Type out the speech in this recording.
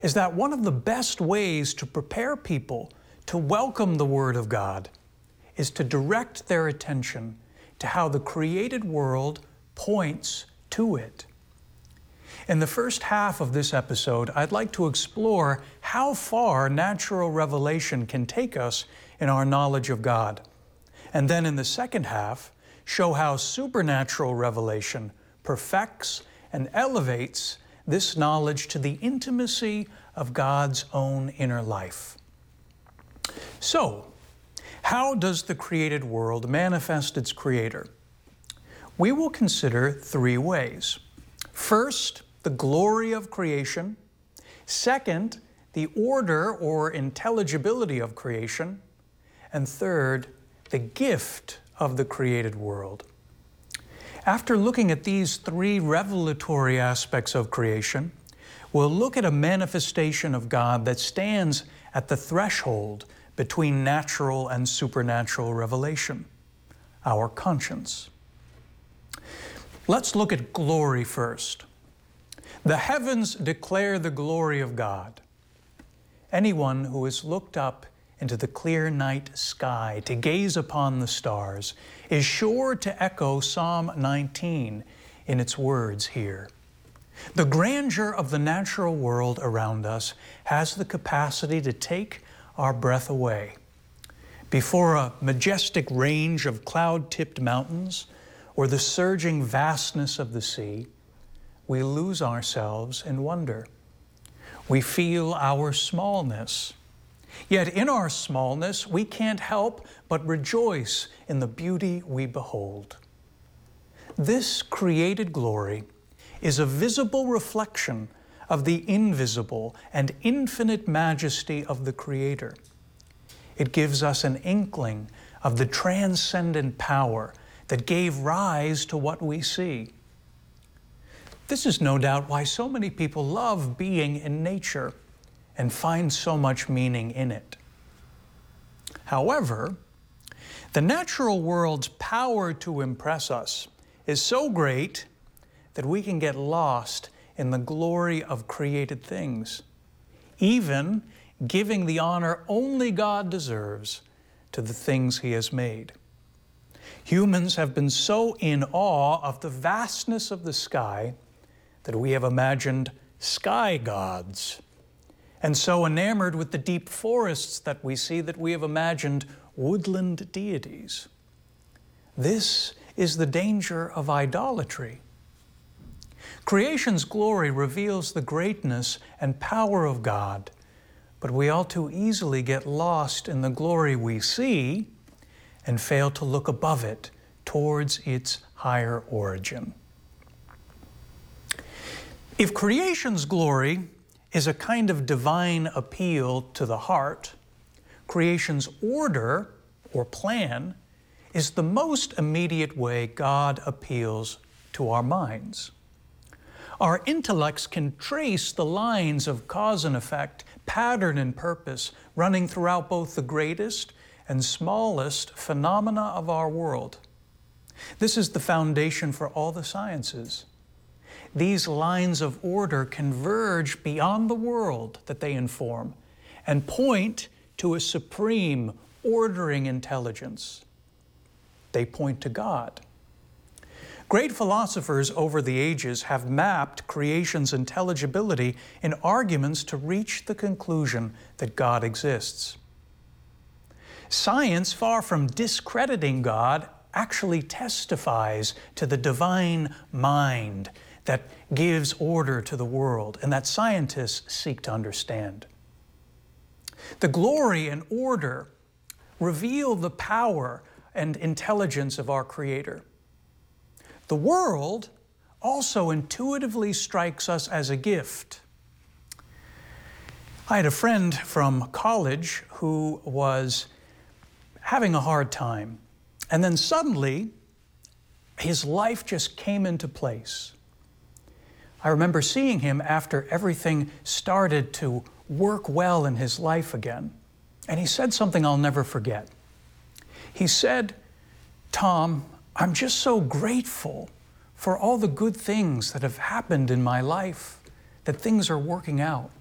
is that one of the best ways to prepare people to welcome the Word of God is to direct their attention to how the created world points to it. In the first half of this episode, I'd like to explore how far natural revelation can take us in our knowledge of God. And then in the second half, show how supernatural revelation perfects and elevates this knowledge to the intimacy of God's own inner life. So, how does the created world manifest its Creator? We will consider three ways. First, the glory of creation. Second, the order or intelligibility of creation. And third, the gift of the created world. After looking at these three revelatory aspects of creation, we'll look at a manifestation of God that stands at the threshold between natural and supernatural revelation, our conscience. Let's look at glory first. The heavens declare the glory of God. Anyone who has looked up into the clear night sky to gaze upon the stars is sure to echo Psalm 19 in its words here. The grandeur of the natural world around us has the capacity to take our breath away. Before a majestic range of cloud-tipped mountains or the surging vastness of the sea, we lose ourselves in wonder. We feel our smallness. Yet in our smallness, we can't help but rejoice in the beauty we behold. This created glory is a visible reflection of the invisible and infinite majesty of the Creator. It gives us an inkling of the transcendent power that gave rise to what we see. This is no doubt why so many people love being in nature and find so much meaning in it. However, the natural world's power to impress us is so great that we can get lost in the glory of created things, even giving the honor only God deserves to the things He has made. Humans have been so in awe of the vastness of the sky that we have imagined sky gods, and so enamored with the deep forests that we see that we have imagined woodland deities. This is the danger of idolatry. Creation's glory reveals the greatness and power of God, but we all too easily get lost in the glory we see and fail to look above it towards its higher origin. If creation's glory is a kind of divine appeal to the heart, creation's order or plan is the most immediate way God appeals to our minds. Our intellects can trace the lines of cause and effect, pattern and purpose running throughout both the greatest and smallest phenomena of our world. This is the foundation for all the sciences. These lines of order converge beyond the world that they inform and point to a supreme, ordering intelligence. They point to God. Great philosophers over the ages have mapped creation's intelligibility in arguments to reach the conclusion that God exists. Science, far from discrediting God, actually testifies to the divine mind that gives order to the world and that scientists seek to understand. The glory and order reveal the power and intelligence of our Creator. The world also intuitively strikes us as a gift. I had a friend from college who was having a hard time, and then suddenly his life just came into place. I remember seeing him after everything started to work well in his life again. And he said something I'll never forget. He said, "Tom, I'm just so grateful for all the good things that have happened in my life, that things are working out.